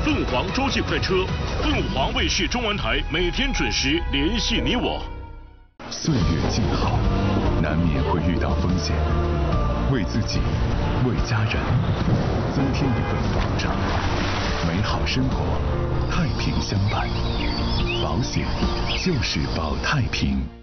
凤凰洲际快车，凤凰卫视中文台每天准时联系你我。 岁月静好，难免会遇到风险，为自己，为家人，增添一份保障。美好生活，太平相伴，保险就是保太平。